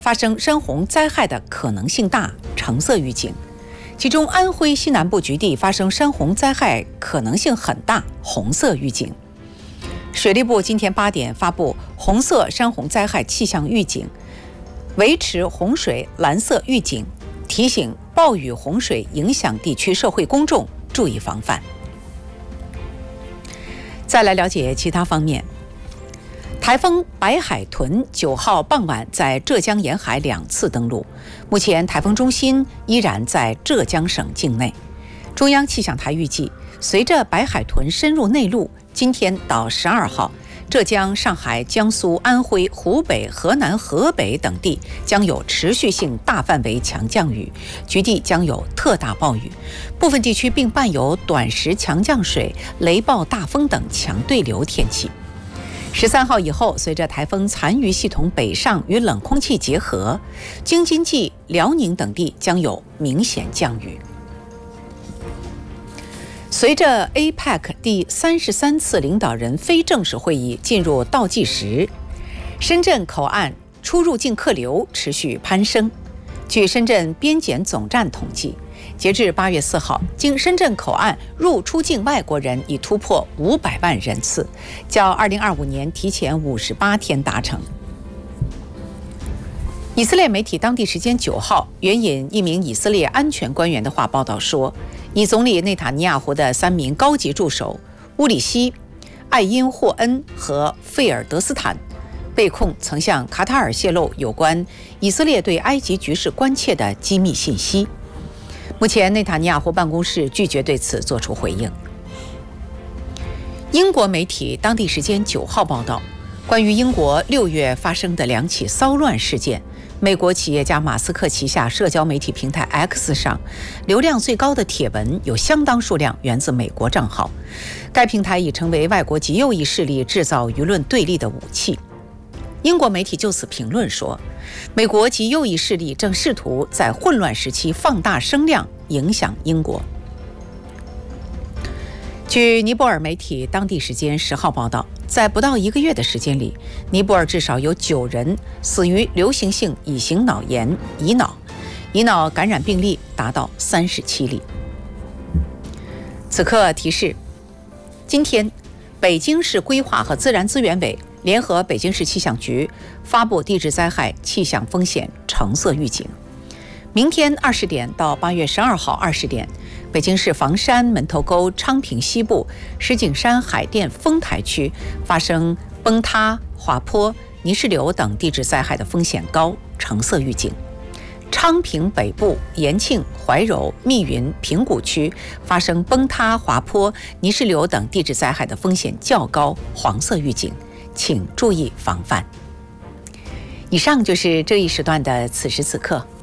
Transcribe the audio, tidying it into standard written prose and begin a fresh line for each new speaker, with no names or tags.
发生山洪灾害的可能性大，橙色预警。其中安徽西南部局地发生山洪灾害可能性很大，红色预警。水利部今天8点发布红色山洪灾害气象预警，维持洪水蓝色预警，提醒暴雨洪水影响地区社会公众注意防范。再来了解其他方面。台风白海豚9号傍晚在浙江沿海2次登陆，目前台风中心依然在浙江省境内。中央气象台预计，随着白海豚深入内陆，今天到12号，浙江、上海、江苏、安徽、湖北、河南、河北等地将有持续性大范围强降雨，局地将有特大暴雨，部分地区并伴有短时强降水、雷暴大风等强对流天气。13号以后，随着台风残余系统北上与冷空气结合，京津冀、辽宁等地将有明显降雨。随着 APEC 第33次领导人非正式会议进入倒计时，深圳口岸出入境客流持续攀升。据深圳边检总站统计，截至8月4号，经深圳口岸入出境外国人已突破500万人次，较2025年提前58天达成。以色列媒体当地时间9号援引一名以色列安全官员的话报道说，以总理内塔尼亚胡的3名高级助手乌里希、艾因霍恩和费尔德斯坦被控曾向卡塔尔泄露有关以色列对埃及局势关切的机密信息。目前内塔尼亚胡办公室拒绝对此作出回应。英国媒体当地时间9号报道，关于英国6月发生的2起骚乱事件，美国企业家马斯克旗下社交媒体平台 X 上流量最高的帖文有相当数量源自美国账号，该平台已成为外国极右翼势力制造舆论对立的武器。英国媒体就此评论说，美国极右翼势力正试图在混乱时期放大声量，影响英国。据尼泊尔媒体当地时间10号报道，在不到1个月的时间里，尼泊尔至少有9人死于流行性乙型脑炎乙脑感染病例达到37例。此刻提示，今天北京市规划和自然资源委联合北京市气象局发布地质灾害气象风险橙色预警。明天20点到8月12号20点，北京市房山、门头沟、昌平西部、石景山、海淀、丰台区发生崩塌、滑坡、泥石流等地质灾害的风险高，橙色预警。昌平北部、延庆、怀柔、密云、平谷区发生崩塌、滑坡、泥石流等地质灾害的风险较高，黄色预警，请注意防范。以上就是这一时段的此时此刻。